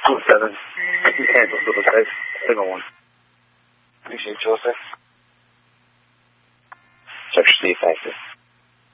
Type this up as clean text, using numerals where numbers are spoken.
27. You cancel Silver State. Signal 1. Appreciate you, sir. Search C factor.